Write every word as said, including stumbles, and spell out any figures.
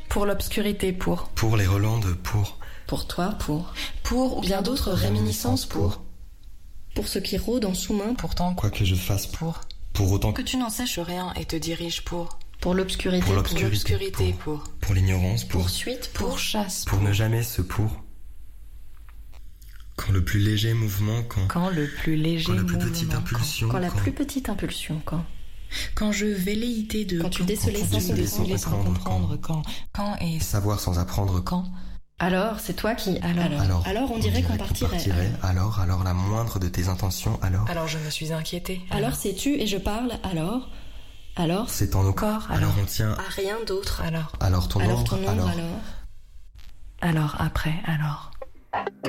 Pour l'obscurité, pour. Pour les Rolandes, pour. Pour toi, pour. Pour ou bien d'autres réminiscences, pour. Pour ce qui rôde en sous-main. Pourtant, Quoi que je fasse, pour. Pour autant Que tu n'en saches rien et te diriges pour. Pour l'obscurité. Pour Pour l'obscurité, l'obscurité, pour. Pour l'ignorance, pour. Poursuite, pour. Pour chasse, Pour ne jamais se pour. Quand le plus léger mouvement, quand. Quand le plus léger Quand la plus mouvement, petite quand- impulsion. Quand la plus petite impulsion, quand. Quand je velléité de... Quand tu décelais quand sans tu décelais comprendre. déceler sans comprendre, comprendre, quand... Quand et... Savoir sans apprendre. Quand... Alors, c'est toi qui... Alors. Alors, alors on dirait qu'on partirait. Alors, alors la moindre de tes intentions, alors. Alors je me suis inquiétée. Alors c'est tu et je parle, alors. Alors. C'est en nos corps, Alors alors. on tient. À rien d'autre. Alors. Alors ton Alors ombre, ton ombre, alors. alors. Alors après, alors.